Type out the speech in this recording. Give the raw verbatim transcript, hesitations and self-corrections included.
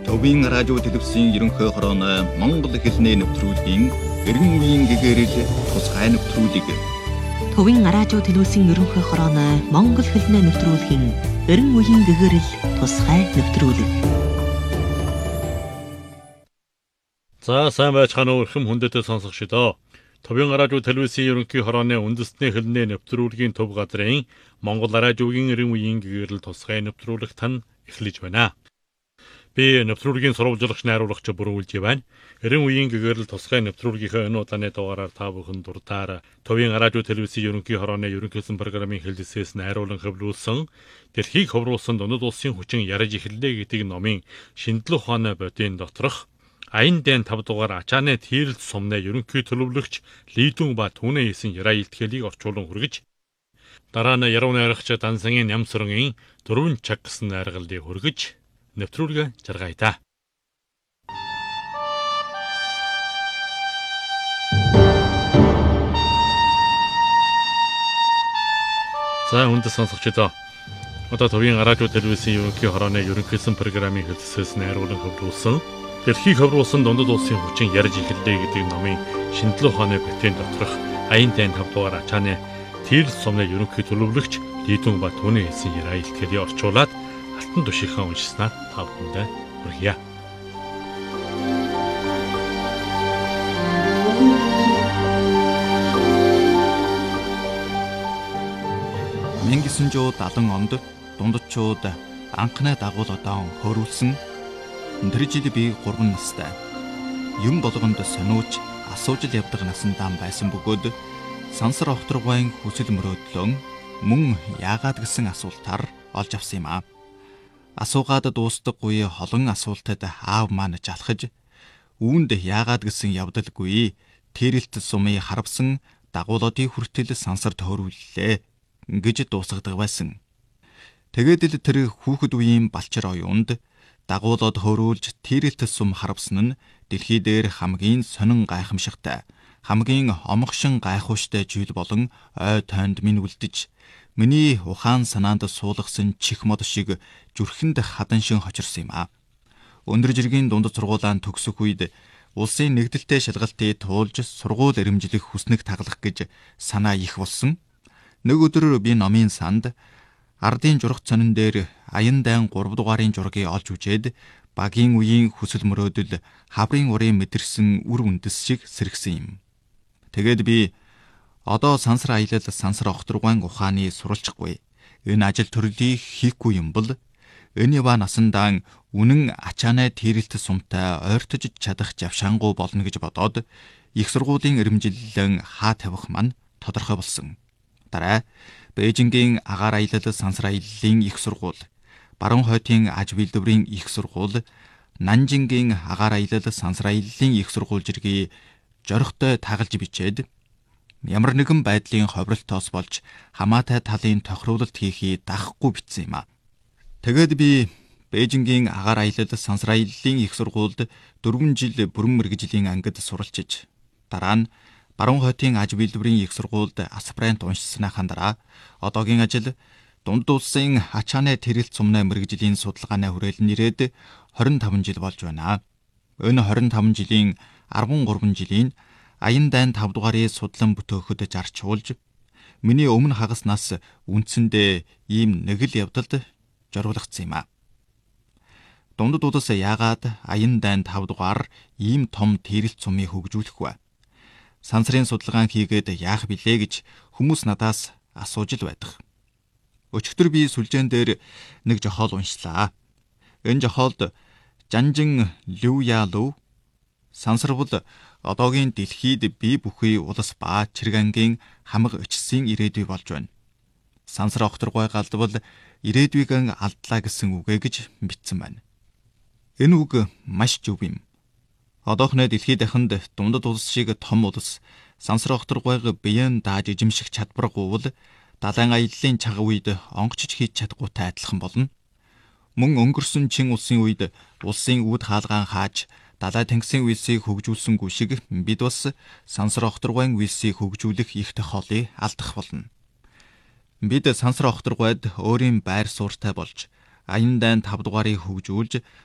Төвийн радио телевизийн ерөнхий хорооны Монгол хэлний нэвтрүүлгийн эргэн үеийн гэгэрэл тусгай нэвтрүүлэг. Төвийн радио телевизийн ерөнхий хорооны Монгол хэлний нэвтрүүлгийн эргэн үеийн гэгэрэл тусгай нэвтрүүлэг. За сайн байцгаана уу эрхэм хүндэтэй сонсогчдоо. Төвийн радио телевизийн ерөнхий хорооны үндэсний хэлний нэвтрүүлгийн төв газрын Монгол радиогийн эргэн үеийн гэгэрэл тусгай нэвтрүүлэг тань эхлэж байна. Би нэвтрүүлгийн сурвалжлагч найруулагч Бүрэн Үлжий байна. Эргэн үеийн гэгэрэл тусгай нэвтрүүлгийнхээ энэ удааны дугаараар та бүхэн дурдаар Төвийн радио телевизийн ерөнхий хорооны ерөнхийлсөн программын хэлэлцээс найруулан хөвлүүлсэн Дэлхийг ховруулсан дундад улсын хүчин ярьж эхэллээ гэдэг номын шинжлэх ухааны бодийн доторх Аян дайн тав дугаар ачааны тийрэлт сумны ерөнхий төлөвлөгч Лидүн ба түүний хийсэн яриа илтгэлийг орчуулан хүргэж дараа нь яруу найрагч Дансангийн Нямсрынгийн дөрвөн чаг гэсэн найргалыг хүргэж нэвтрүүлгээ жаргая. За хүндэт сонсогчдоо. Одоо Төвийн радио телевизийн ерөнхий хорооны ерөнхийлсөн программын хэлэлцээс найруулан хөвлүүлсэн Дэлхийг ховруулсан дундад улсын хүчин ярьж эхэллээ гэдэг номын шинжлэх ухааны бүтээний доторх Аян дайн тав дугаар ачааны тийрэлт сумны ерөнхий төлөвлөгч Лидүн ба түүний хийсэн яриа илтгэлийг орчуулад алтан тушийнхаа уншснаар та бүхэндээ хүргье. мянга девятьсот седьмой онд дундадчууд анхны дагуулуудаа хөөрүүлсэн тэр жил би гурван настай. Юм болгонд сониуч асуужил явдаг насандаа байсан бөгөөд сансар огторгойн хүсэл мөрөөдлөн мөн яагаад гэсэн асуултаар олж авсан юм аа. Асуугаад дуустдаггүй холон асуултад аав маань жалхаж үүнд яагаад гэсэн явдалгүй тэрэлт сумын харавсан дагуулуудын хүртэл сансар төөрүүллээ гэж дуусгадаг байсан. Тэгээд л тэр хүүхэд үеийн балчир оюунд дагуулууд хөөрүүлж тэрэлт сум харавсан нь дэлхий дээр хамгийн сонин гайхамшигтай хамгийн омгшин гайхууштай зүйл болон ой тойнд минь үлдэж миний ухаан санаанд суулгасан чих мод шиг зүрхэнд хаданшин хочирсан юм аа. Өндөр жиргийн дундад сургуулаанд төгсөх үед улсын нэгдэлтэй шалгалтыг туулж сургууль эрэмжлэх хүснэг таглах гэж санаа их болсон. Нэг өдөр би номын санд ардын журах цонин дээр Аян дайн гурав дугаарын жургийг олж үжээд багийн үеийн хүсэл мөрөөдөл хаврын урын мэдэрсэн үр үндэс шиг сэргсэн юм. Тэгээд би одоо сансар аялал сансар огторгойн ухааны суралцахгүй. Энэ ажил төрлийг хийхгүй юм бол энэ ба насандаа үнэн ачааны тэрэлт сумтай ойртож чадах завшаангуй болно гэж бодоод их сургуулийн эрэмжлэлэн хаа тавих маань тодорхой болсон. Дараа Бээжингийн агаар аялал сансар аяллаа их сургууль, Баруун хойтын аж билдвэрийн их сургууль, Нанжингийн агаар аялал сансар аяллаа их сургууль жиргээ жорхтой тагалж бичээд ямар нэгэн байдлын ховролтоос болж хамаатай талын тохируулалт хийхийг даахгүй бичсэн юм а. Тэгээд би Бээжингийн агаар аялал сансар аяллаа их сургуульд дөрвөн жил бүрэн мэргэжлийн ангид суралцж дараа нь Баруун хойтын аж билдвэрийн их сургуульд аспирант уншсанаахан дараа одоогийн ажил дундад улсын ачааны тэрэлт сумны мэргэжлийн судалгааны хүрээлэн ирээд хорин таван жил болж байна. Энэ хорин таван жилийн арван гурван жилийн Аян дайн тав дугаарыг судлан бүтөөхөд зарчуулж миний өмнө хагаснаас үндсэндээ ийм нэг л явдалд зориулгдсан юм а. Дундад улс яагаад Аян дайн тав дугаар ийм том тэрэлт сумыг хөгжүүлэх вэ? Сансрын судалгаан хийгээд яах билээ гэж хүмүүс надаас асууж л байдаг. Өчигдөр би сүлжээн дээр нэг жохоол уншлаа. Энэ жохоолд Жанжин Люяалу сансарвал одоогийн дэлхийд бие бүхий улс ба чиргангийн хамаг өчсөн ирээдүй болж байна. Сансар огторгой галдвал ирээдүйг алдлаа гэсэн үгэ гэж бичсэн байна. Энэ үг маш зөв юм. Одоохны дэлхий дахинд дундад улс шиг том улс сансар огторгойг биеэн дааж эзэмших чадваргүй бол далайн аяллаа цаг үед онгочж хийж чадгүйтай адилхан болно. Мөн өнгөрсөн чин улсын үед улсын үүд хаалгаан хааж далай тэнгисийн үйлсийг хөгжүүлсэнгүй шиг бид бас сансар огторгойн үйлсийг хөгжүүлэх их тохиолыг алдах болно. Бид сансар огторгойд өөрийн байр суурьтай болж Аян дайн тав дугаарыг хөгжүүлж